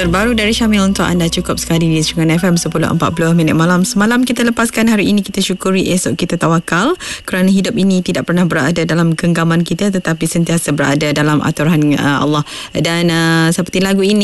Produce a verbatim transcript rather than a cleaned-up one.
terbaru dari Syamil untuk anda cukup sekali di Sungai F M sepuluh empat puluh minit malam. Semalam kita lepaskan, hari ini kita syukuri, esok kita tawakal, kerana hidup ini tidak pernah berada dalam genggaman kita tetapi sentiasa berada dalam aturan uh, Allah. Dan uh, seperti lagu ini